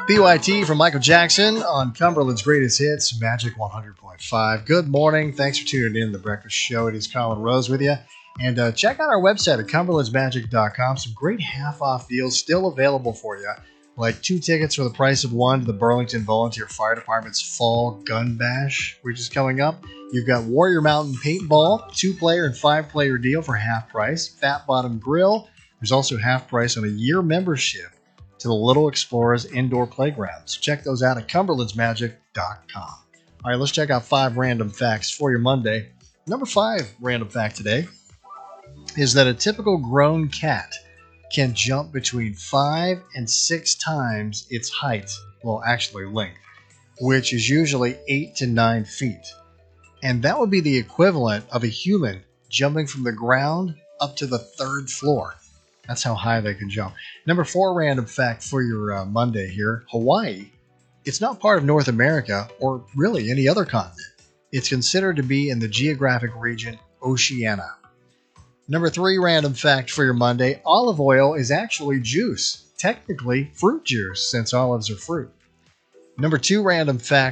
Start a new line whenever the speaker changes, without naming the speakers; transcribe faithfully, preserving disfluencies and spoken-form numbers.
B Y T from Michael Jackson on Cumberland's Greatest Hits, Magic one hundred point five. Good morning. Thanks for tuning in to The Breakfast Show. It is Colin Rose with you. And uh, check out our website at cumberlands magic dot com. Some great half-off deals still available for you. Like two tickets for the price of one to the Burlington Volunteer Fire Department's Fall Gun Bash, which is coming up. You've got Warrior Mountain Paintball, two-player and five-player deal for half price. Fat Bottom Grill. There's also half price on a year membership to the Little Explorers Indoor Playgrounds. Check those out at cumberlands magic dot com. All right, let's check out five random facts for your Monday. Number five random fact today is that a typical grown cat can jump between five and six times its height, well, actually length, which is usually eight to nine feet. And that would be the equivalent of a human jumping from the ground up to the third floor. That's how high they can jump. Number four random fact for your uh, Monday here. Hawaii, it's not part of North America or really any other continent. It's considered to be in the geographic region Oceania. Number three random fact for your Monday. Olive oil is actually juice. Technically fruit juice since olives are fruit. Number two random fact